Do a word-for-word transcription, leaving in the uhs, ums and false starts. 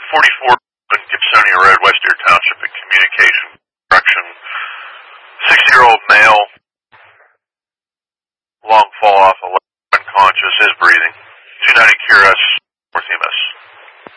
forty-four in Gibsonia Road, West Deer Township, in communication correction. sixty-year-old male, long fall off, unconscious, is breathing. two ninety Q R S, North E M S.